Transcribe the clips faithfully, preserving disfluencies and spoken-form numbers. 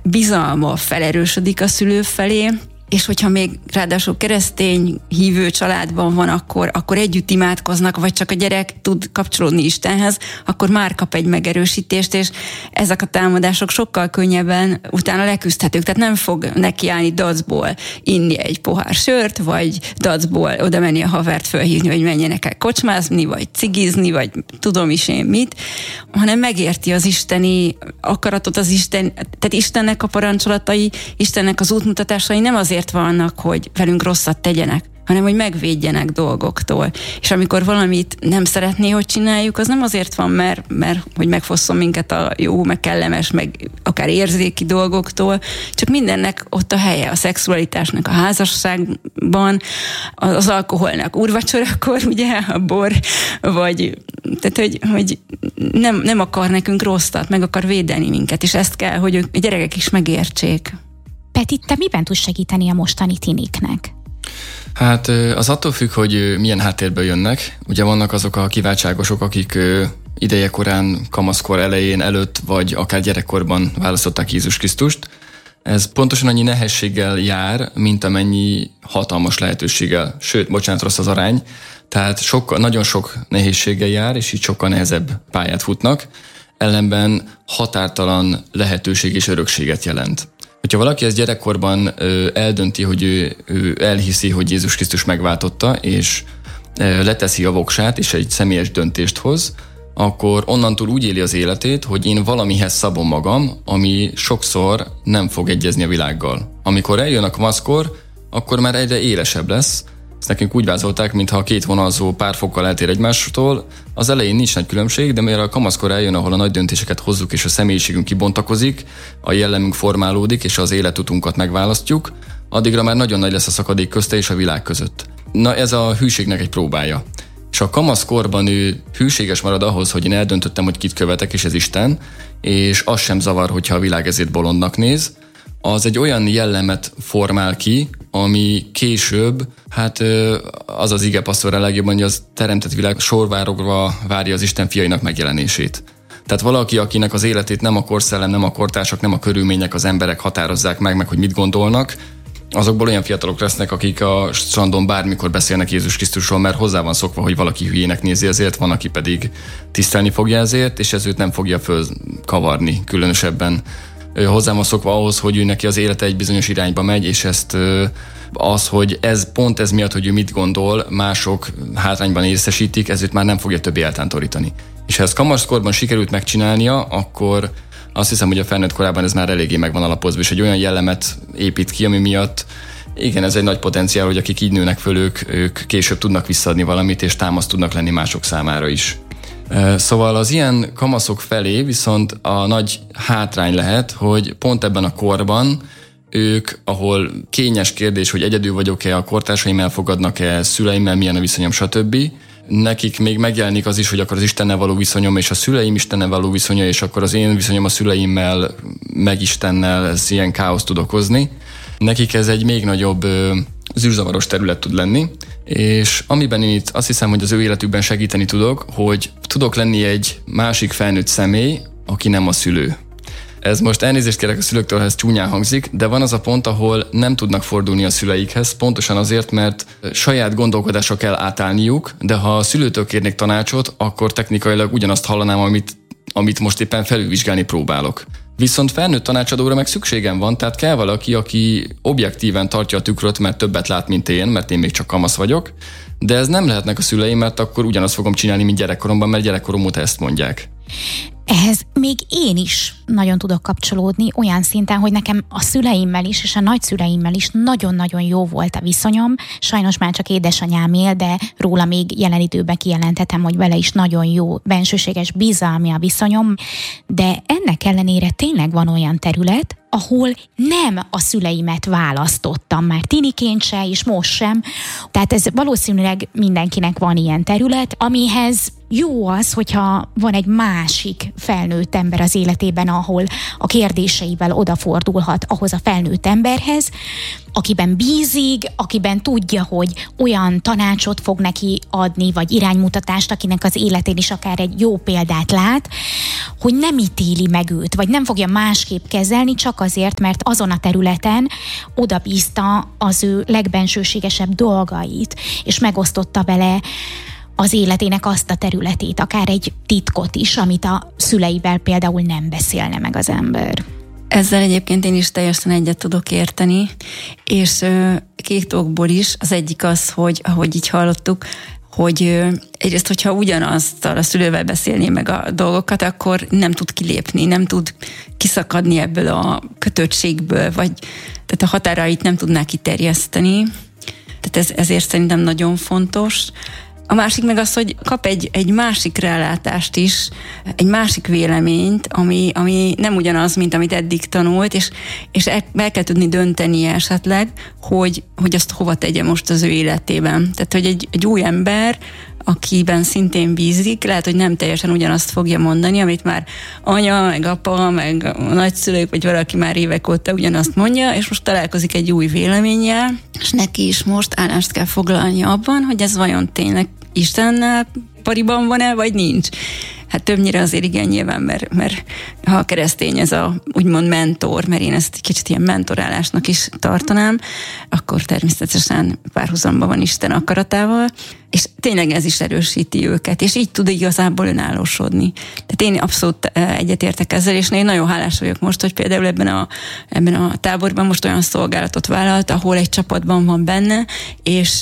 bizalma felerősödik a szülő felé, és hogyha még ráadásul keresztény hívő családban van, akkor, akkor együtt imádkoznak, vagy csak a gyerek tud kapcsolódni Istenhez, akkor már kap egy megerősítést, és ezek a támadások sokkal könnyebben utána leküzdhetők. Tehát nem fog nekiállni dacból inni egy pohár sört, vagy dacból oda menni a havert fölhívni, hogy menjenek el kocsmázni, vagy cigizni, vagy tudom is én mit, hanem megérti az isteni akaratot, az Isten, tehát Istennek a parancsolatai, Istennek az útmutatásai nem azért vannak, hogy velünk rosszat tegyenek, hanem hogy megvédjenek dolgoktól. És amikor valamit nem szeretné, hogy csináljuk, az nem azért van, mert, mert hogy megfosszon minket a jó, meg kellemes, meg akár érzéki dolgoktól, csak mindennek ott a helye, a szexualitásnak a házasságban, az alkoholnak úrvacsorakor, ugye, a bor, vagy tehát, hogy, hogy nem, nem akar nekünk rosszat, meg akar védeni minket, és ezt kell, hogy a gyerekek is megértsék. Peti, te miben tudsz segíteni a mostani tiniknek? Hát az attól függ, hogy milyen háttérből jönnek. Ugye vannak azok a kiváltságosok, akik idejekorán, kamaszkor elején, előtt, vagy akár gyerekkorban választották Jézus Krisztust. Ez pontosan annyi nehézséggel jár, mint amennyi hatalmas lehetőséggel. Sőt, bocsánat, rossz az arány. Tehát sokkal, nagyon sok nehézséggel jár, és így sokkal nehezebb pályát futnak. Ellenben határtalan lehetőség és örökséget jelent. Hogyha valaki ezt gyerekkorban ö, eldönti, hogy ő, ő elhiszi, hogy Jézus Krisztus megváltotta, és ö, leteszi a voksát, és egy személyes döntést hoz, akkor onnantól úgy éli az életét, hogy én valamihez szabom magam, ami sokszor nem fog egyezni a világgal. Amikor eljön a kamaszkor, akkor már egyre élesebb lesz. Ezt nekünk úgy vázolták, mintha a két vonalzó pár fokkal eltér egymástól. Az elején nincs nagy különbség, de mire a kamaszkor eljön, ahol a nagy döntéseket hozzuk, és a személyiségünk kibontakozik, a jellemünk formálódik, és az életutunkat megválasztjuk, addigra már nagyon nagy lesz a szakadék közte és a világ között. Na ez a hűségnek egy próbája. És a kamaszkorban ő hűséges marad ahhoz, hogy én eldöntöttem, hogy kit követek, és ez Isten, és az sem zavar, hogyha a világ ezért bolondnak néz, az egy olyan jellemet formál ki, ami később, hát az az ige passzol a legjobban, hogy az teremtett világ sorvárogva várja az Isten fiainak megjelenését. Tehát valaki, akinek az életét nem a korszellem, nem a kortársak, nem a körülmények, az emberek határozzák meg, meg hogy mit gondolnak, azokból olyan fiatalok lesznek, akik a strandon bármikor beszélnek Jézus Krisztusról, mert hozzá van szokva, hogy valaki hülyének nézi ezért, van, aki pedig tisztelni fogja ezért, és ez őt nem fogja fölkavarni különösebben. Hozzá van szokva ahhoz, hogy ő neki az élete egy bizonyos irányba megy, és ezt az, hogy ez pont ez miatt, hogy ő mit gondol, mások hátrányban részesítik, ezért már nem fogja többé eltántorítani. És ha ezt kamaszkorban sikerült megcsinálnia, akkor azt hiszem, hogy a felnőtt korában ez már eléggé megvan alapozva, és egy olyan jellemet épít ki, ami miatt igen, ez egy nagy potenciál, hogy akik így nőnek föl, ők, ők később tudnak visszaadni valamit, és támaszt tudnak lenni mások számára is. Szóval az ilyen kamaszok felé viszont a nagy hátrány lehet, hogy pont ebben a korban ők, ahol kényes kérdés, hogy egyedül vagyok-e, a kortársaim elfogadnak-e, szüleimmel milyen a viszonyom, stb. Nekik még megjelenik az is, hogy akkor az Istennel való viszonyom és a szüleim Istennel való viszonya, és akkor az én viszonyom a szüleimmel, meg Istennel, ez ilyen káoszt tud okozni. Nekik ez egy még nagyobb ö, zűrzavaros terület tud lenni, és amiben én itt azt hiszem, hogy az ő életükben segíteni tudok, hogy tudok lenni egy másik felnőtt személy, aki nem a szülő. Ez most elnézést kérek a szülőktől, ha ez csúnyán hangzik, de van az a pont, ahol nem tudnak fordulni a szüleikhez, pontosan azért, mert saját gondolkodásra kell átállniuk, de ha a szülőtől kérnék tanácsot, akkor technikailag ugyanazt hallanám, amit, amit most éppen felülvizsgálni próbálok. Viszont felnőtt tanácsadóra meg szükségem van, tehát kell valaki, aki objektíven tartja a tükröt, mert többet lát, mint én, mert én még csak kamasz vagyok, de ez nem lehetnek a szüleim, mert akkor ugyanazt fogom csinálni, mint gyerekkoromban, mert gyerekkorom óta ezt mondják. Ehhez még én is nagyon tudok kapcsolódni olyan szinten, hogy nekem a szüleimmel is, és a nagyszüleimmel is nagyon-nagyon jó volt a viszonyom. Sajnos már csak édesanyám él, de róla még jelen időben kijelenthetem, hogy vele is nagyon jó, bensőséges, bizalmi a viszonyom. De ennek ellenére tényleg van olyan terület, ahol nem a szüleimet választottam már tiniként se, és most sem. Tehát ez valószínűleg mindenkinek van ilyen terület, amihez jó az, hogyha van egy másik felnőtt ember az életében, ahol a kérdéseivel odafordulhat ahhoz a felnőtt emberhez, akiben bízik, akiben tudja, hogy olyan tanácsot fog neki adni, vagy iránymutatást, akinek az életén is akár egy jó példát lát, hogy nem ítéli meg őt, vagy nem fogja másképp kezelni, csak azért, mert azon a területen odabízta az ő legbensőségesebb dolgait, és megosztotta vele az életének azt a területét, akár egy titkot is, amit a szüleivel például nem beszélne meg az ember. Ezzel egyébként én is teljesen egyet tudok érteni, és két okból is. Az egyik az, hogy ahogy így hallottuk, hogy egyrészt, hogyha ugyanazzal a szülővel beszélné meg a dolgokat, akkor nem tud kilépni, nem tud kiszakadni ebből a kötöttségből, vagy tehát a határait nem tudná kiterjeszteni. Tehát ez, ezért szerintem nagyon fontos. A másik meg az, hogy kap egy, egy másik rálátást is, egy másik véleményt, ami, ami nem ugyanaz, mint amit eddig tanult, és, és el, el kell tudni döntenie esetleg, hogy, hogy azt hova tegye most az ő életében. Tehát, hogy egy, egy új ember, akiben szintén bízik, lehet, hogy nem teljesen ugyanazt fogja mondani, amit már anya, meg apa, meg a nagyszülők, vagy valaki már évek óta ugyanazt mondja, és most találkozik egy új véleménnyel, és neki is most állást kell foglalni abban, hogy ez vajon tényleg Istennel pariban van-e, vagy nincs. Hát többnyire azért igen nyilván, mert, mert ha a keresztény ez a úgymond mentor, mert én ezt kicsit ilyen mentorálásnak is tartanám, akkor természetesen párhuzamban van Isten akaratával, és tényleg ez is erősíti őket, és így tud igazából önállósodni. Tehát én abszolút egyetértek ezzel, és én nagyon hálás vagyok most, hogy például ebben a, ebben a táborban most olyan szolgálatot vállalt, ahol egy csapatban van benne, és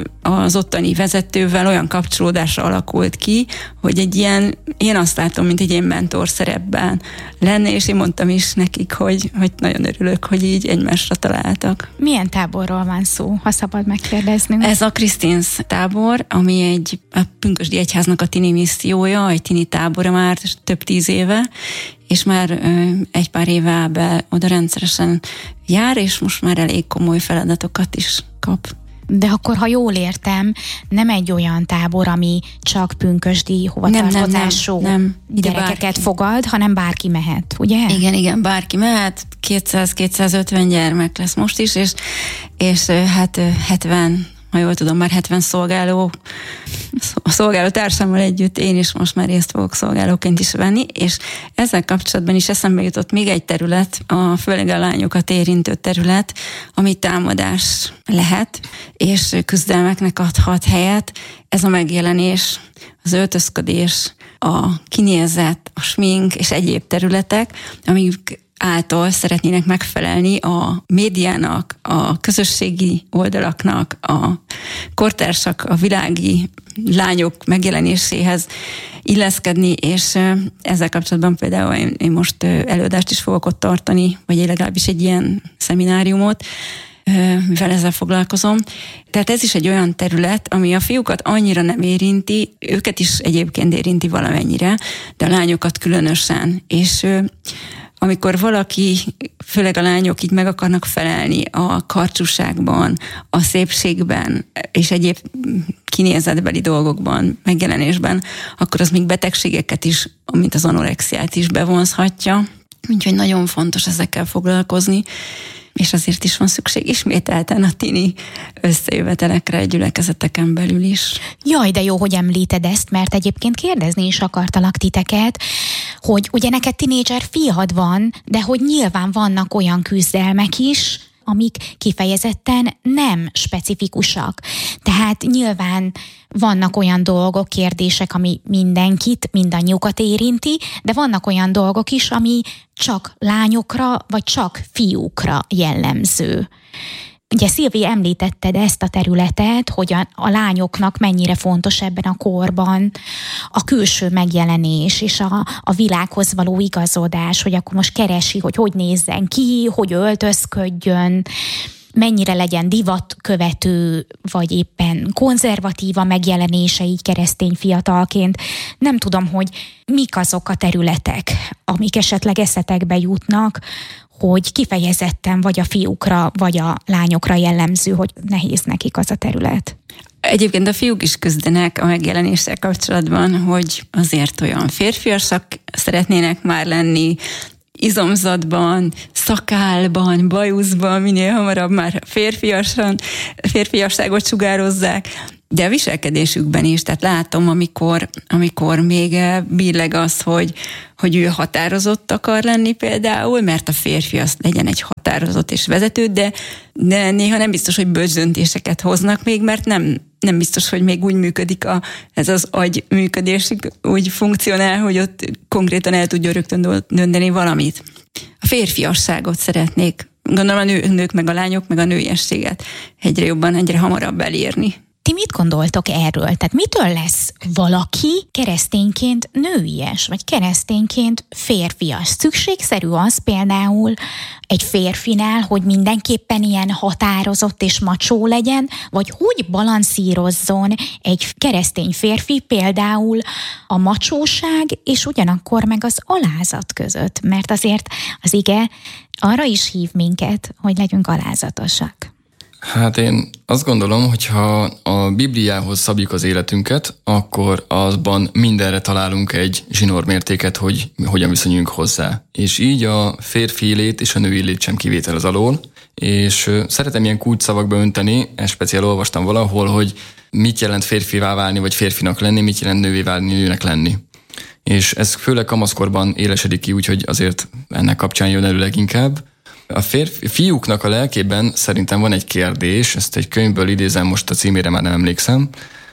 az ottani vezetővel olyan kapcsolódásra alakult ki, hogy egy ilyen, én azt látom, mint egy ilyen mentor szerepben lenne, és én mondtam is nekik, hogy, hogy nagyon örülök, hogy így egymásra találtak. Milyen táborról van szó, ha szabad megkérdezni? Ez a Krisztinsz tábor, ami egy a Pünkösdi Egyháznak a tini missziója, egy tini tábora már több tíz éve, és már ö, egy pár éve be oda rendszeresen jár, és most már elég komoly feladatokat is kap. De akkor, ha jól értem, nem egy olyan tábor, ami csak pünkösdi hovatartozású nem, nem, nem. gyerekeket bárki fogad, hanem bárki mehet, ugye? Igen, igen, bárki mehet, kétszáz-kétszázötven gyermek lesz most is, és, és hát hetven, ha jól tudom, már hetven szolgáló, a szolgáló társammal együtt én is most már részt fogok szolgálóként is venni, és ezzel kapcsolatban is eszembe jutott még egy terület, a főleg a lányokat érintő terület, ami támadás lehet, és küzdelmeknek adhat helyet. Ez a megjelenés, az öltözködés, a kinézet, a smink és egyéb területek, amik által szeretnének megfelelni a médiának, a közösségi oldalaknak, a kortársak, a világi lányok megjelenéséhez illeszkedni, és ezzel kapcsolatban például én, én most előadást is fogok ott tartani, vagy legalábbis egy ilyen szemináriumot, mivel ezzel foglalkozom. Tehát ez is egy olyan terület, ami a fiúkat annyira nem érinti, őket is egyébként érinti valamennyire, de a lányokat különösen. És amikor valaki, főleg a lányok így meg akarnak felelni a karcsúságban, a szépségben és egyéb kinézetbeli dolgokban, megjelenésben, akkor az még betegségeket is, mint az anorexiát is bevonzhatja. Úgyhogy nagyon fontos ezekkel foglalkozni, és azért is van szükség ismételten a tini összejövetelekre, gyülekezeteken belül is. Jaj, de jó, hogy említed ezt, mert egyébként kérdezni is akartalak titeket, hogy ugye neked tinédzser fiad van, de hogy nyilván vannak olyan küzdelmek is, amik kifejezetten nem specifikusak. Tehát nyilván vannak olyan dolgok, kérdések, ami mindenkit, mindannyiukat érinti, de vannak olyan dolgok is, ami csak lányokra, vagy csak fiúkra jellemző. Ugye Szilvi, említetted ezt a területet, hogy a, a lányoknak mennyire fontos ebben a korban a külső megjelenés és a, a világhoz való igazodás, hogy akkor most keresi, hogy hogy nézzen ki, hogy öltözködjön, mennyire legyen divatkövető, vagy éppen konzervatív a megjelenése így keresztény fiatalként. Nem tudom, hogy mik azok a területek, amik esetleg eszetekbe jutnak, hogy kifejezetten vagy a fiúkra, vagy a lányokra jellemző, hogy nehéz nekik az a terület. Egyébként a fiúk is küzdenek a megjelenéssel kapcsolatban, hogy azért olyan férfiasak szeretnének már lenni, izomzatban, szakálban, bajuszban, minél hamarabb már férfiasan, férfiasságot sugározzák, de a viselkedésükben is, tehát látom, amikor, amikor még billeg az, hogy, hogy ő határozott akar lenni például, mert a férfi az legyen egy határozott és vezető, de, de néha nem biztos, hogy bölcs döntéseket hoznak még, mert nem, nem biztos, hogy még úgy működik a, ez az agy működésük, úgy funkcionál, hogy ott konkrétan el tudja rögtön dönteni valamit. A férfiasságot szeretnék, gondolom a nő, nők meg a lányok, meg a nőiességet egyre jobban, egyre hamarabb elérni. Ti mit gondoltok erről? Tehát mitől lesz valaki keresztényként nőies, vagy keresztényként férfias? Szükségszerű az például egy férfinál, hogy mindenképpen ilyen határozott és macsó legyen, vagy hogy balanszírozzon egy keresztény férfi például a macsóság és ugyanakkor meg az alázat között? Mert azért az ige arra is hív minket, hogy legyünk alázatosak. Hát én azt gondolom, hogy ha a Bibliához szabjuk az életünket, akkor azban mindenre találunk egy zsinórmértéket, hogy hogyan viszonyuljunk hozzá. És így a férfi lét és a női lét sem kivétel az alól. És szeretem ilyen kulcsszavakba önteni, ezt speciál olvastam valahol, hogy mit jelent férfivá válni, vagy férfinak lenni, mit jelent nővé válni, nőnek lenni. És ez főleg kamaszkorban élesedik ki, úgyhogy azért ennek kapcsán jön elő leginkább. A férfi, fiúknak a lelkében szerintem van egy kérdés, ezt egy könyvből idézem, most a címére már nem emlékszem,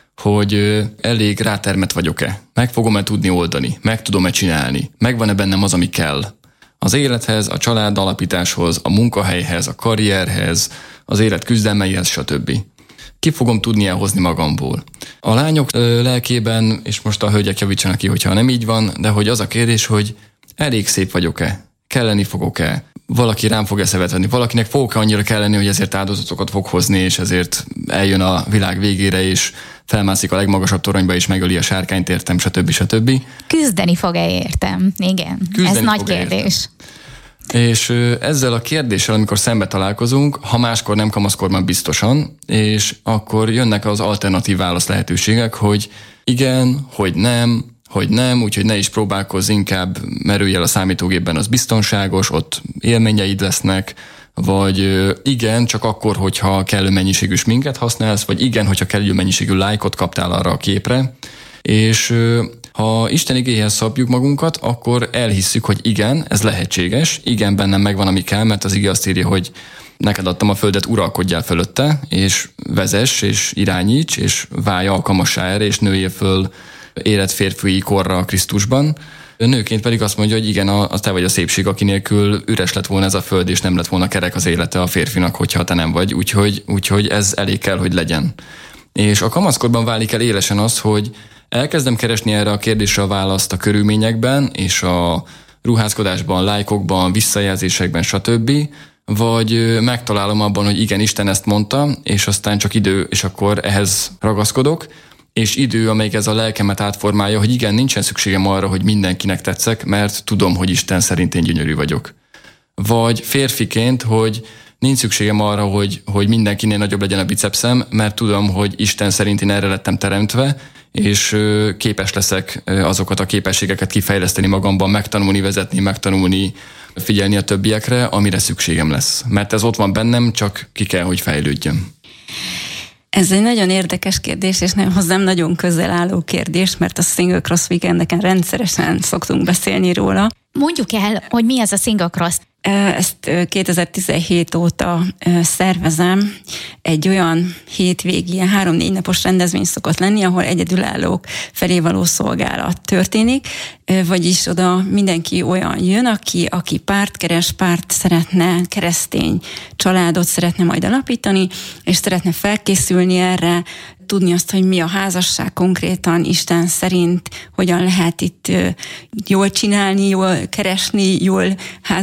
hogy elég rátermet vagyok-e, meg fogom-e tudni oldani, meg tudom-e csinálni, megvan-e bennem az, ami kell. Az élethez, a család alapításhoz, a munkahelyhez, a karrierhez, az élet küzdelmeihez, stb. Ki fogom tudni elhozni magamból. A lányok ö, lelkében, és most a hölgyek javítsanak ki, hogyha nem így van, de hogy az a kérdés, hogy elég szép vagyok-e, kelleni fogok-e, valaki rám fog eszevet venni, valakinek fogok annyira kelleni, hogy ezért áldozatokat fog hozni, és ezért eljön a világ végére, és felmászik a legmagasabb toronyba, és megöli a sárkányt, értem, stb. stb. Küzdeni fog-e értem? Igen, Küzdeni ez nagy kérdés. Értem. És ezzel a kérdéssel, amikor szembe találkozunk, ha máskor nem kamaszkorban biztosan, és akkor jönnek az alternatív válasz lehetőségek, hogy igen, hogy nem, hogy nem, úgyhogy ne is próbálkozz, inkább merülj el a számítógépben, az biztonságos, ott élményeid lesznek, vagy igen, csak akkor, hogyha kellő mennyiségű sminket használsz, vagy igen, hogyha kellő mennyiségű lájkot kaptál arra a képre, és ha Isten igéhez szabjuk magunkat, akkor elhisszük, hogy igen, ez lehetséges, igen, bennem megvan, ami kell, mert az ige azt írja, hogy neked adtam a földet, uralkodjál fölötte, és vezess, és irányíts, és válj alkalmassá erre, és nőjél föl élet férfiui korra a Krisztusban. Nőként pedig azt mondja, hogy igen, a, a te vagy a szépség, aki nélkül üres lett volna ez a föld, és nem lett volna kerek az élete a férfinak, hogyha te nem vagy. Úgyhogy, úgyhogy ez elég kell, hogy legyen. És a kamaszkorban válik el élesen az, hogy elkezdem keresni erre a kérdésre a választ a körülményekben, és a ruházkodásban, lájkokban, visszajelzésekben, stb., vagy megtalálom abban, hogy igen, Isten ezt mondta, és aztán csak idő, és akkor ehhez ragaszkodok, és idő, amelyik ez a lelkemet átformálja, hogy igen, nincsen szükségem arra, hogy mindenkinek tetszek, mert tudom, hogy Isten szerint én gyönyörű vagyok. Vagy férfiként, hogy nincs szükségem arra, hogy, hogy mindenkinél nagyobb legyen a bicepszem, mert tudom, hogy Isten szerint én erre lettem teremtve, és képes leszek azokat a képességeket kifejleszteni magamban, megtanulni vezetni, megtanulni figyelni a többiekre, amire szükségem lesz. Mert ez ott van bennem, csak ki kell, hogy fejlődjön. Ez egy nagyon érdekes kérdés, és nem, hozzám nagyon közel álló kérdés, mert a Single Cross Weekendeken rendszeresen szoktunk beszélni róla. Mondjuk el, hogy mi ez a Single Cross. Ezt kétezer-tizenhét óta szervezem. Egy olyan hétvégi, ilyen három-négy napos rendezvény szokott lenni, ahol egyedülállók felé való szolgálat történik, vagyis oda mindenki olyan jön, aki, aki párt keres, párt szeretne, keresztény családot szeretne majd alapítani, és szeretne felkészülni erre, tudni azt, hogy mi a házasság konkrétan Isten szerint, hogyan lehet itt jól csinálni, jól keresni, jól házasságba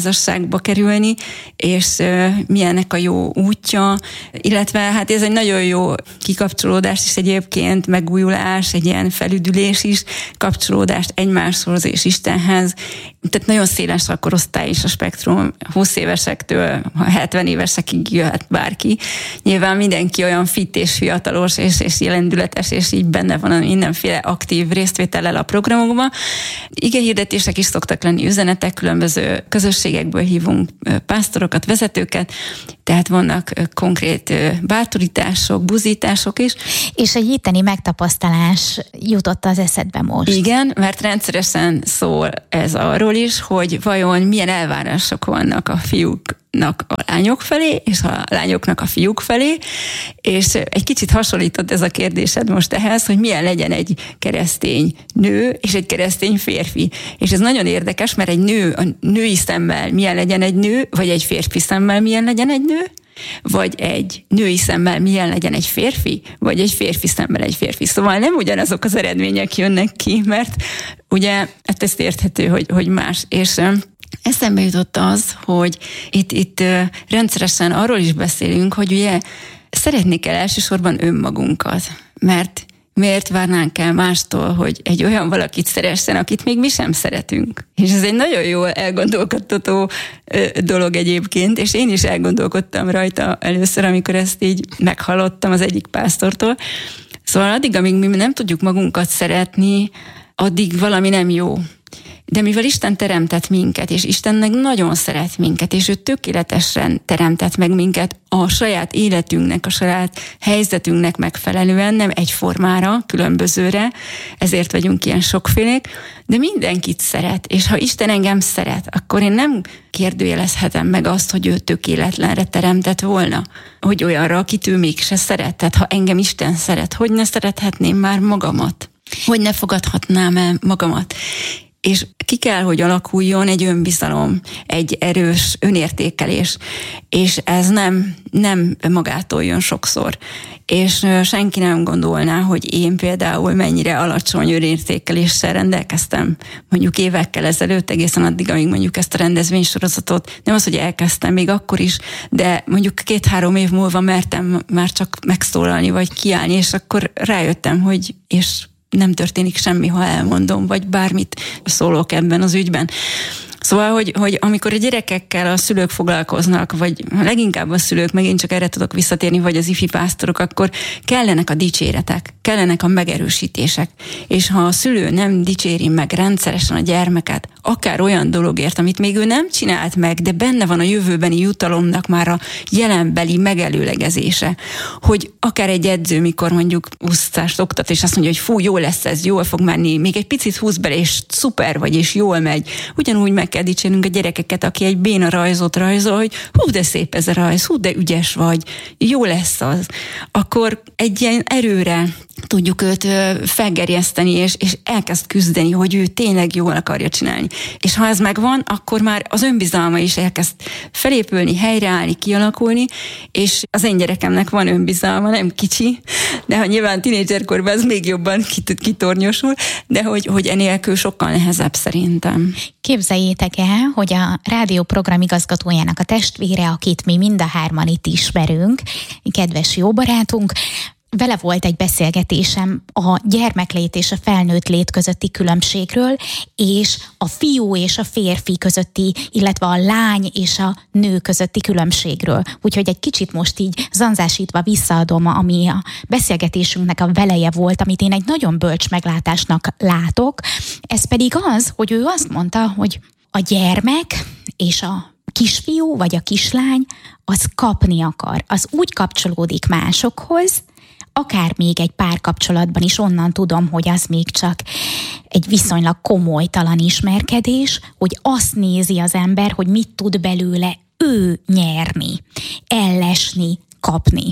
házasságba kerülni, és milyennek a jó útja, illetve hát ez egy nagyon jó kikapcsolódás is egyébként, megújulás, egy ilyen felüdülés is, kapcsolódást egymáshoz és Istenhez. Tehát nagyon széles a korosztály és a spektrum, húsz évesektől hetven évesekig jöhet bárki. Nyilván mindenki olyan fit és fiatalos és, és jelendületes, és így benne van mindenféle aktív résztvétellel a programokban. Igehirdetések is szoktak lenni, üzenetek, különböző közösségekből hívunk pásztorokat, vezetőket, tehát vannak konkrét bátorítások, buzítások is. És egy itteni megtapasztalás jutott az eszedbe most. Igen, mert rendszeresen szól ez arról is, hogy vajon milyen elvárások vannak a fiúknak a lányok felé, és a lányoknak a fiúk felé, és egy kicsit hasonlított ez a kérdésed most ehhez, hogy milyen legyen egy keresztény nő, és egy keresztény férfi. És ez nagyon érdekes, mert egy nő, a női szemmel milyen legyen egy nő, vagy egy férfi szemmel milyen legyen egy nő, vagy egy női szemmel milyen legyen egy férfi, vagy egy férfi szemmel egy férfi. Szóval nem ugyanazok az eredmények jönnek ki, mert ugye hát ezt érthető, hogy, hogy más. És eszembe jutott az, hogy itt, itt rendszeresen arról is beszélünk, hogy ugye szeretni kell elsősorban önmagunkat, mert miért várnánk el mástól, hogy egy olyan valakit szeressen, akit még mi sem szeretünk. És ez egy nagyon jó elgondolkodtató dolog egyébként, és én is elgondolkodtam rajta először, amikor ezt így meghallottam az egyik pásztortól. Szóval addig, amíg mi nem tudjuk magunkat szeretni, addig valami nem jó. De mivel Isten teremtett minket, és Istennek nagyon szeret minket, és ő tökéletesen teremtett meg minket a saját életünknek, a saját helyzetünknek megfelelően, nem egyformára, különbözőre, ezért vagyunk ilyen sokfélék, de mindenkit szeret, és ha Isten engem szeret, akkor én nem kérdőjelezhetem meg azt, hogy ő tökéletlenre teremtett volna, hogy olyanra, akit ő mégse szeret. Tehát ha engem Isten szeret, hogy ne szerethetném már magamat? Hogy ne fogadhatnám el magamat? És ki kell, hogy alakuljon egy önbizalom, egy erős önértékelés, és ez nem, nem magától jön sokszor. És senki nem gondolná, hogy én például mennyire alacsony önértékeléssel rendelkeztem mondjuk évekkel ezelőtt, egészen addig, amíg mondjuk ezt a rendezvénysorozatot, nem az, hogy elkezdtem még akkor is, de mondjuk két-három év múlva mertem már csak megszólalni, vagy kiállni, és akkor rájöttem, hogy és nem történik semmi, ha elmondom, vagy bármit szólok ebben az ügyben. Szóval, hogy, hogy amikor a gyerekekkel a szülők foglalkoznak, vagy leginkább a szülők, megint csak erre tudok visszatérni, vagy az ifi pásztorok, akkor kellenek a dicséretek, kellenek a megerősítések. És ha a szülő nem dicséri meg rendszeresen a gyermeket, akár olyan dologért, amit még ő nem csinált meg, de benne van a jövőbeni jutalomnak már a jelenbeli megelőlegezése, hogy akár egy edző, mikor mondjuk úszást oktat, és azt mondja, hogy fú, jó lesz ez, jól fog menni, még egy picit húz bele, és szuper vagy, és jól megy. Ugyanúgy meg kell dicsérnünk a gyerekeket, aki egy béna rajzot rajzol, hogy hú, de szép ez a rajz, hú, de ügyes vagy, jó lesz az. Akkor egy ilyen erőre tudjuk őt felgerjeszteni, és, és elkezd küzdeni, hogy ő tényleg jól akarja csinálni. És ha ez megvan, akkor már az önbizalma is elkezd felépülni, helyreállni, kialakulni, és az én gyerekemnek van önbizalma, nem kicsi, de ha nyilván tínédzserkorban ez még jobban kitornyosul, de hogy, hogy enélkül sokkal nehezebb szerintem. Képzeljétek el, hogy a rádióprogram igazgatójának a testvére, akit mi mind a hárman itt ismerünk, kedves jó barátunk, vele volt egy beszélgetésem a gyermeklét és a felnőtt lét közötti különbségről, és a fiú és a férfi közötti, illetve a lány és a nő közötti különbségről. Úgyhogy egy kicsit most így zanzásítva visszaadom, ami a beszélgetésünknek a veleje volt, amit én egy nagyon bölcs meglátásnak látok. Ez pedig az, hogy ő azt mondta, hogy a gyermek és a kisfiú vagy a kislány az kapni akar, az úgy kapcsolódik másokhoz, akár még egy párkapcsolatban is onnan tudom, hogy az még csak egy viszonylag komolytalan ismerkedés, hogy azt nézi az ember, hogy mit tud belőle ő nyerni, ellesni, kapni.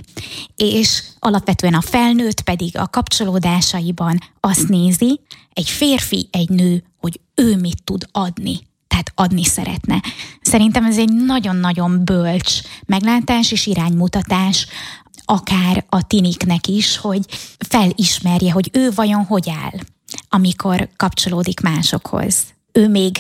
És alapvetően a felnőtt pedig a kapcsolódásaiban azt nézi, egy férfi, egy nő, hogy ő mit tud adni. Tehát adni szeretne. Szerintem ez egy nagyon-nagyon bölcs meglátás és iránymutatás, akár a tiniknek is, hogy felismerje, hogy ő vajon hogy áll, amikor kapcsolódik másokhoz. Ő még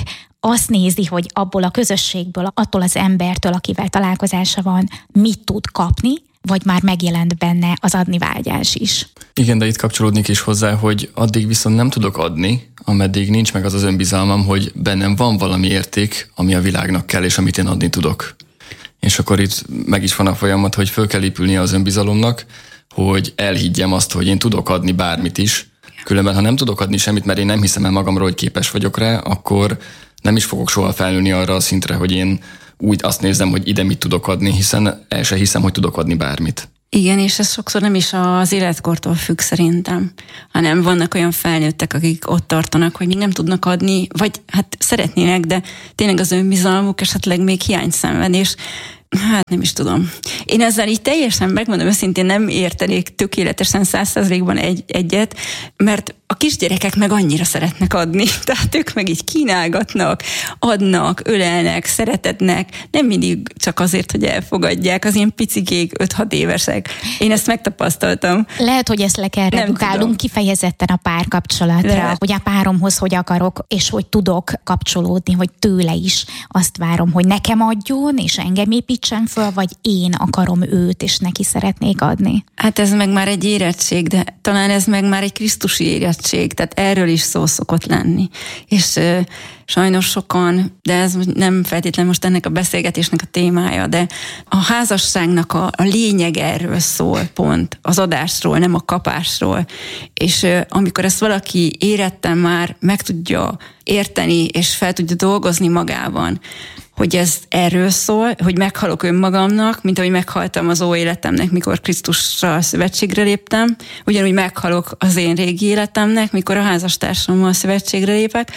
azt nézi, hogy abból a közösségből, attól az embertől, akivel találkozása van, mit tud kapni, vagy már megjelent benne az adni vágyás is. Igen, de itt kapcsolódnék is hozzá, hogy addig viszont nem tudok adni, ameddig nincs meg az az önbizalmam, hogy bennem van valami érték, ami a világnak kell, és amit én adni tudok. És akkor itt meg is van a folyamat, hogy föl kell épülnie az önbizalomnak, hogy elhiggyem azt, hogy én tudok adni bármit is. Különben, ha nem tudok adni semmit, mert én nem hiszem el magamról, hogy képes vagyok rá, akkor nem is fogok soha felnőni arra a szintre, hogy én úgy azt nézem, hogy ide mit tudok adni, hiszen el se hiszem, hogy tudok adni bármit. Igen, és ez sokszor nem is az életkortól függ szerintem, hanem vannak olyan felnőttek, akik ott tartanak, hogy még nem tudnak adni, vagy hát szeretnének, de tényleg az önbizalmuk esetleg még hiányt szenved, és hát nem is tudom. Én ezzel így teljesen megmondom őszintén nem értenék tökéletesen száz százalékban egy, egyet, mert a kisgyerekek meg annyira szeretnek adni, tehát ők meg így kínálgatnak, adnak, ölelnek, szeretetnek, nem mindig csak azért, hogy elfogadják, az ilyen picikék öt-hat évesek. Én ezt megtapasztaltam. Lehet, hogy ezt le kell redukálnunk kifejezetten a párkapcsolatra, Lehet. hogy a páromhoz hogy akarok, és hogy tudok kapcsolódni, hogy tőle is azt várom, hogy nekem adjon, és engem építsen föl, vagy én akarom őt, és neki szeretnék adni. Hát ez meg már egy érettség, de talán ez meg már egy krisztusi érettség. Tehát erről is szó szokott lenni. És uh, sajnos sokan, de ez nem feltétlenül most ennek a beszélgetésnek a témája, de a házasságnak a, a lényeg erről szól pont, az adásról, nem a kapásról. És uh, amikor ezt valaki éretten már meg tudja érteni, és fel tudja dolgozni magában, hogy ez erről szól, hogy meghalok önmagamnak, mint ahogy meghaltam az ó életemnek, mikor Krisztussal szövetségre léptem, ugyanúgy meghalok az én régi életemnek, mikor a házastársammal szövetségre lépek,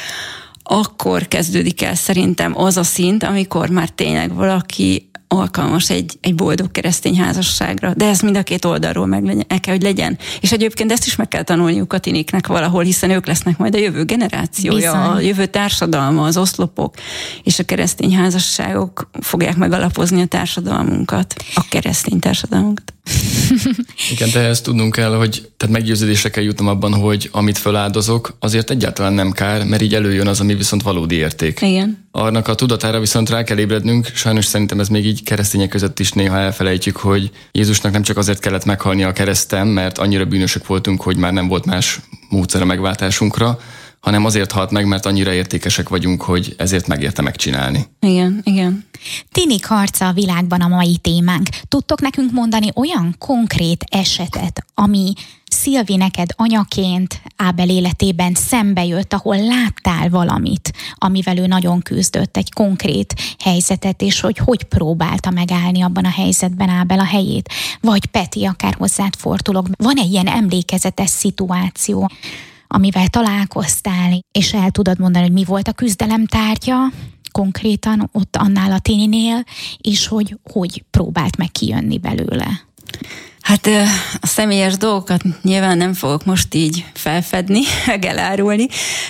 akkor kezdődik el szerintem az a szint, amikor már tényleg valaki alkalmas egy, egy boldog keresztény házasságra. De ez mind a két oldalról meg legyen, el kell, hogy legyen. És egyébként ezt is meg kell tanulniuk a tiniknek valahol, hiszen ők lesznek majd a jövő generációja, Bizony. a jövő társadalma, az oszlopok, és a keresztény házasságok fogják megalapozni a társadalmunkat, a keresztény társadalmunkat. Igen, de ezt tudnunk kell, hogy tehát meggyőződésre kell jutnom abban, hogy amit feláldozok, azért egyáltalán nem kár, mert így előjön az, ami viszont valódi érték. Igen. Annak a tudatára viszont rá kell ébrednünk, sajnos szerintem ez még így keresztények között is néha elfelejtjük, hogy Jézusnak nem csak azért kellett meghalni a kereszten, mert annyira bűnösök voltunk, hogy már nem volt más módszer a megváltásunkra, hanem azért halt meg, mert annyira értékesek vagyunk, hogy ezért megérte megcsinálni. Igen, igen. Tinik harca a világban a mai témánk. Tudtok nekünk mondani olyan konkrét esetet, ami Szilvi neked anyaként Ábel életében szembe jött, ahol láttál valamit, amivel ő nagyon küzdött, egy konkrét helyzetet, és hogy hogy próbálta megállni abban a helyzetben Ábel a helyét? Vagy Peti, akár hozzád fordulok. Van egy ilyen emlékezetes szituáció, amivel találkoztál, és el tudod mondani, hogy mi volt a küzdelem tárgya konkrétan ott annál a tininél, és hogy hogy próbált meg kijönni belőle? Hát a személyes dolgokat nyilván nem fogok most így felfedni, meg elárulni,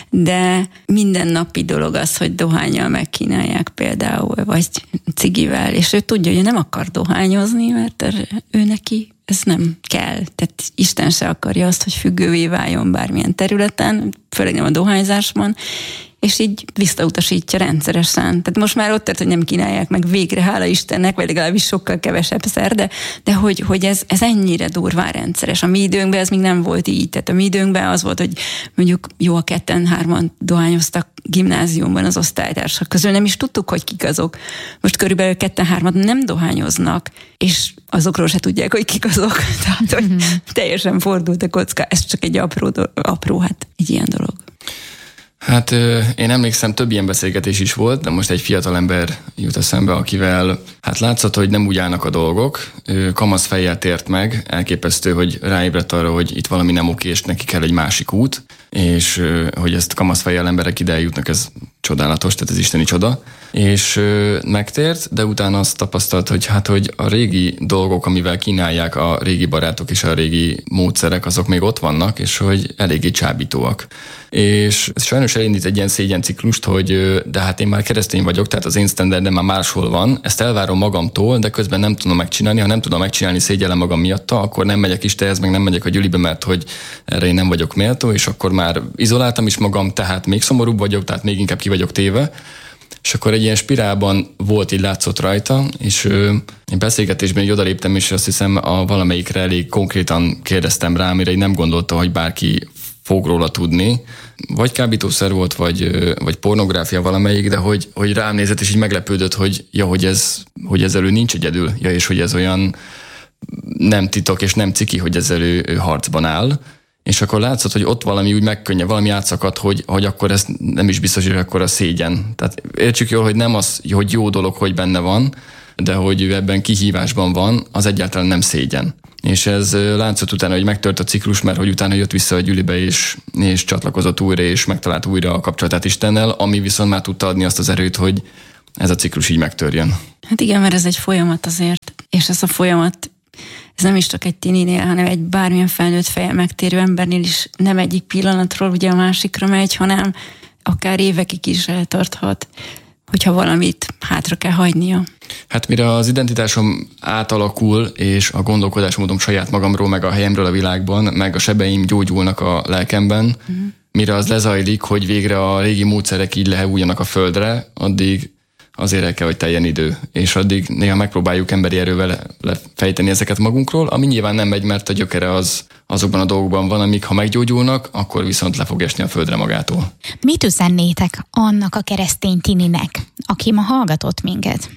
de mindennapi dolog az, hogy dohánnyal megkínálják például, vagy cigivel, és ő tudja, hogy nem akar dohányozni, mert ő neki ez nem kell. Tehát Isten se akarja azt, hogy függővé váljon bármilyen területen, főleg nem a dohányzásban, és így visszautasítja rendszeresen. Tehát most már ott tart, hogy nem kínálják meg végre, hála Istennek, vagy legalábbis sokkal kevesebb szer, de, de hogy, hogy ez, ez ennyire durván rendszeres. A mi időnkben ez még nem volt így. Tehát a mi időnkben az volt, hogy mondjuk jó, a ketten, hárman dohányoztak gimnáziumban az osztálytársak közül, nem is tudtuk, hogy kik azok. Most körülbelül ketten, hárman nem dohányoznak, és azokról se tudják, hogy kik azok. Tehát, hogy teljesen fordult a kocka. Ez csak egy apró, apró hát egy ilyen dolog. Hát én emlékszem, több ilyen beszélgetés is volt, de most egy fiatal ember jut eszembe, akivel hát látszott, hogy nem úgy állnak a dolgok. Ő kamasz fejjel tért meg, elképesztő, hogy ráébredt arra, hogy itt valami nem oké, és neki kell egy másik út, és hogy ezt kamasz fejjel emberek ide eljutnak, ez csodálatos, tehát ez isteni csoda. És megtért, de utána azt tapasztalt, hogy hát, hogy a régi dolgok, amivel kínálják a régi barátok és a régi módszerek, azok még ott vannak, és hogy eléggé csábítóak. És ez sajnos elindít egy ilyen szégyenciklust, hogy de hát én már keresztény vagyok, tehát az én sztenderdem már máshol van, ezt elvárom magamtól, de közben nem tudom megcsinálni, ha nem tudom megcsinálni, szégyellem magam miatta, akkor nem megyek Istenhez, meg nem megyek a gyülibe, mert hogy erre én nem vagyok méltó, és akkor már izoláltam is magam, tehát még szomorúbb vagyok, tehát még inkább ki vagyok téve. és akkor egy ilyen spirálban volt, így látszott rajta, és ö, egy beszélgetésben így odaléptem, és azt hiszem a valamelyikre elég konkrétan kérdeztem rá, amire így nem gondolta, hogy bárki fog róla tudni. Vagy kábítószer volt, vagy, vagy pornográfia valamelyik, de hogy, hogy rám nézett, és így meglepődött, hogy ja, hogy ez, hogy ezzel ő nincs egyedül, ja, és hogy ez olyan nem titok, és nem ciki, hogy ezzel ő, ő harcban áll. És akkor látszott, hogy ott valami úgy megkönnye, valami átszakadt, hogy, hogy akkor ez nem is biztos, hogy akkor a szégyen. Tehát értsük jól, hogy nem az, hogy jó dolog, hogy benne van, de hogy ő ebben kihívásban van, az egyáltalán nem szégyen. És ez látszott utána, hogy megtört a ciklus, mert hogy utána jött vissza a gyülibe, és, és csatlakozott újra, és megtalált újra a kapcsolatát Istennel, ami viszont már tudta adni azt az erőt, hogy ez a ciklus így megtörjön. Hát igen, mert ez egy folyamat azért, és ez a folyamat, ez nem is csak egy tininél, hanem egy bármilyen felnőtt fejjel megtérő embernél is nem egyik pillanatról ugye a másikra megy, hanem akár évekig is eltarthat, hogyha valamit hátra kell hagynia. Hát mire az identitásom átalakul, és a gondolkodásmódom saját magamról, meg a helyemről a világban, meg a sebeim gyógyulnak a lelkemben, uh-huh. mire az lezajlik, hogy végre a régi módszerek így lehújjanak a földre, addig azért el kell, hogy teljen idő. És addig néha megpróbáljuk emberi erővel lefejteni ezeket magunkról, ami nyilván nem megy, mert a gyökere az azokban a dolgokban van, amik ha meggyógyulnak, akkor viszont le fog esni a földre magától. Mit üzennétek annak a keresztény tininek, aki ma hallgatott minket,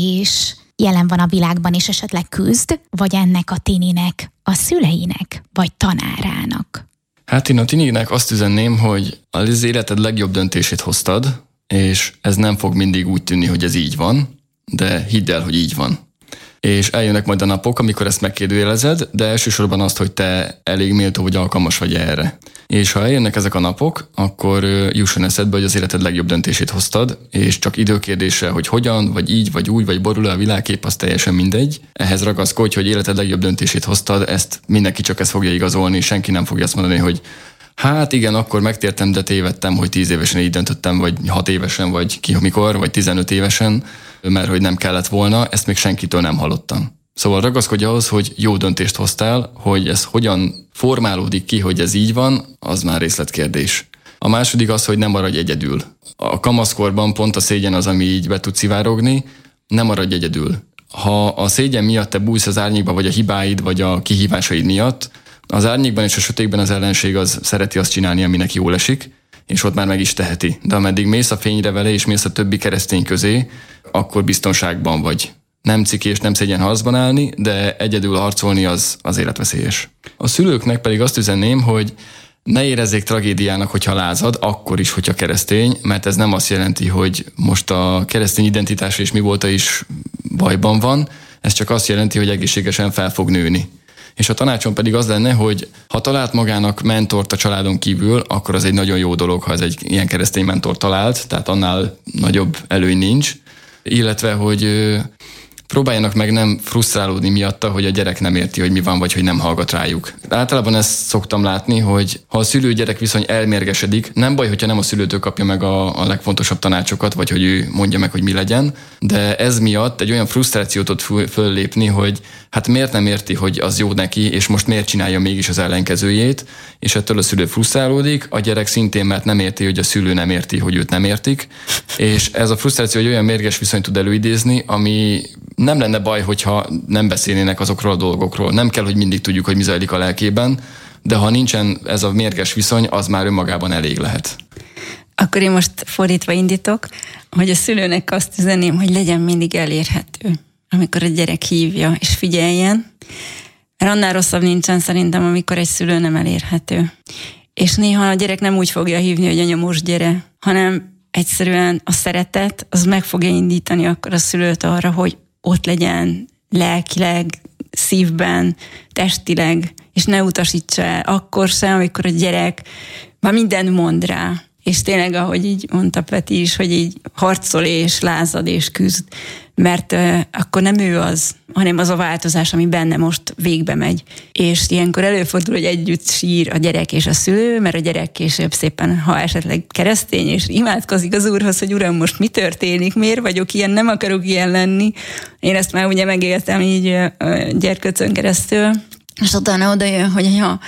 és jelen van a világban, és esetleg küzd, vagy ennek a tininek, a szüleinek, vagy tanárának? Hát én a tininek azt üzenném, hogy az életed legjobb döntését hoztad, és ez nem fog mindig úgy tűnni, hogy ez így van, de hidd el, hogy így van. És eljönnek majd a napok, amikor ezt megkérdőjelezed, de elsősorban azt, hogy te elég méltó vagy alkalmas vagy erre. És ha eljönnek ezek a napok, akkor jusson eszedbe, hogy az életed legjobb döntését hoztad, és csak időkérdése, hogy hogyan, vagy így, vagy úgy, vagy borul a világkép, az teljesen mindegy. Ehhez ragaszkodj, hogy életed legjobb döntését hoztad, ezt mindenki csak ezt fogja igazolni, senki nem fogja azt mondani, hogy hát igen, akkor megtértem, de tévedtem, hogy tíz évesen így döntöttem, vagy hat évesen, vagy ki mikor, vagy tizenöt évesen, mert hogy nem kellett volna, ezt még senkitől nem hallottam. Szóval ragaszkodj ahhoz, hogy jó döntést hoztál, hogy ez hogyan formálódik ki, hogy ez így van, az már részletkérdés. A második az, hogy nem maradj egyedül. A kamaszkorban pont a szégyen az, ami így be tud szivárogni, nem maradj egyedül. Ha a szégyen miatt te bújsz az árnyékba, vagy a hibáid, vagy a kihívásaid miatt, az árnyékban és a sötétben az ellenség az szereti azt csinálni, aminek jól esik, és ott már meg is teheti. De ameddig mész a fényre vele, és mész a többi keresztény közé, akkor biztonságban vagy. Nem ciki és nem szégyen harcban állni, de egyedül harcolni az, az életveszélyes. A szülőknek pedig azt üzenném, hogy ne érezzék tragédiának, hogyha lázad, akkor is, hogyha keresztény, mert ez nem azt jelenti, hogy most a keresztény identitása és mi volta is bajban van, ez csak azt jelenti, hogy egészségesen fel fog nőni. És a tanácsom pedig az lenne, hogy ha talált magának mentort a családon kívül, akkor az egy nagyon jó dolog, ha ez egy ilyen keresztény mentor talált, tehát annál nagyobb előny nincs. Illetve, hogy próbáljanak meg nem frusztrálódni miatta, hogy a gyerek nem érti, hogy mi van, vagy hogy nem hallgat rájuk. Általában ezt szoktam látni, hogy ha a szülő-gyerek viszony elmérgesedik, nem baj, hogyha nem a szülőtől kapja meg a, a legfontosabb tanácsokat, vagy hogy ő mondja meg, hogy mi legyen, de ez miatt egy olyan frusztrációt tud föllépni, hogy hát miért nem érti, hogy az jó neki, és most miért csinálja mégis az ellenkezőjét, és ettől a szülő frusztrálódik, a gyerek szintén, mert nem érti, hogy a szülő nem érti, hogy őt nem értik, és ez a frusztráció egy olyan mérges viszonyt tud előidézni, ami nem lenne baj, hogyha nem beszélnének azokról a dolgokról. Nem kell, hogy mindig tudjuk, hogy mi zajlik a lelkében, de ha nincsen ez a mérges viszony, az már önmagában elég lehet. Akkor én most fordítva indítok, hogy a szülőnek azt üzenném, hogy legyen mindig elérhető, amikor a gyerek hívja és figyeljen. Mert annál rosszabb nincsen szerintem, amikor egy szülő nem elérhető. És néha a gyerek nem úgy fogja hívni, hogy anya, most gyere, hanem egyszerűen a szeretet, az meg fogja indítani akkor a szülőt arra, hogy ott legyen lelkileg, szívben, testileg, és ne utasítsa el akkor sem, amikor a gyerek már mindent mond rá. És tényleg, ahogy így mondta Peti is, hogy így harcol és lázad és küzd, mert uh, akkor nem ő az, hanem az a változás, ami benne most végbe megy. És ilyenkor előfordul, hogy együtt sír a gyerek és a szülő, mert a gyerek később szépen, ha esetleg keresztény, és imádkozik az Úrhoz, hogy Uram, most mi történik, miért vagyok ilyen, nem akarok ilyen lenni. Én ezt már ugye megéltem így uh, gyerkőcön keresztül, és utána oda jön, hogy ja,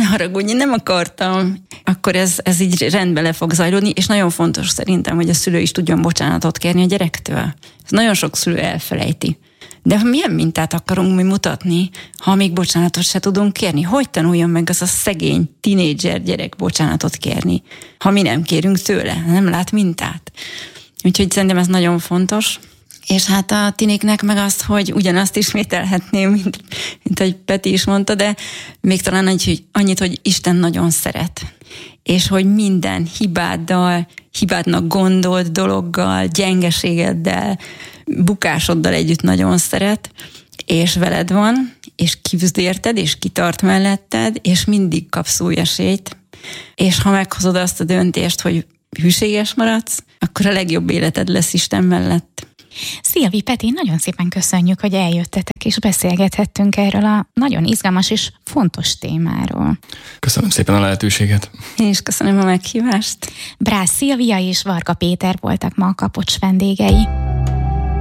ne haragudj, én nem akartam, akkor ez, ez így rendben le fog zajlódni, és nagyon fontos szerintem, hogy a szülő is tudjon bocsánatot kérni a gyerektől. Ez nagyon sok szülő elfelejti. De milyen mintát akarunk mi mutatni, ha még bocsánatot se tudunk kérni? Hogy tanuljon meg az a szegény tinédzser gyerek bocsánatot kérni, ha mi nem kérünk tőle, nem lát mintát? Úgyhogy szerintem ez nagyon fontos. És hát a tinéknek meg azt, hogy ugyanazt ismételhetném, mint, mint ahogy Peti is mondta, de még talán annyi, hogy annyit, hogy Isten nagyon szeret. És hogy minden hibáddal, hibádnak gondolt dologgal, gyengeségeddel, bukásoddal együtt nagyon szeret, és veled van, és küzd érted, és kitart melletted, és mindig kapsz új esélyt. És ha meghozod azt a döntést, hogy hűséges maradsz, akkor a legjobb életed lesz Isten mellett. Szilvi, Peti, nagyon szépen köszönjük, hogy eljöttetek és beszélgethettünk erről a nagyon izgalmas és fontos témáról. Köszönöm szépen a lehetőséget. Én is köszönöm a meghívást. Brász Szilvia és Varga Péter voltak ma a Kapocs vendégei.